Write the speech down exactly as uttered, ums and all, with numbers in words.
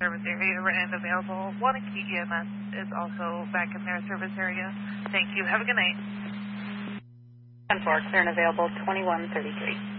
service area and available. Waunakee E M S is also back in their service area. Thank you. Have a good night. ten four, clear and available, twenty-one thirty-three.